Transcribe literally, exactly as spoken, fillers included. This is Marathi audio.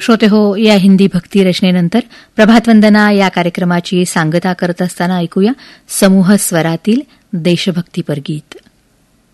श्रोते हो, या हिंदी भक्ती रचनेनंतर प्रभातवंदना या कार्यक्रमाची सांगता करत असताना ऐकूया समूह स्वरातील देशभक्तीपर गीत.